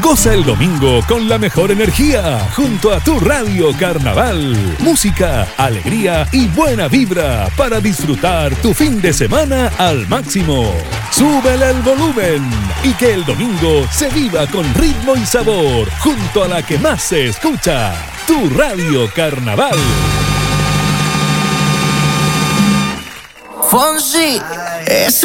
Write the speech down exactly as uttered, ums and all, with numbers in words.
Goza el domingo con la mejor energía junto a tu Radio Carnaval. Música, alegría y buena vibra para disfrutar tu fin de semana al máximo. Súbele el volumen y que el domingo se viva con ritmo y sabor junto a la que más se escucha, tu Radio Carnaval. Fonsi, es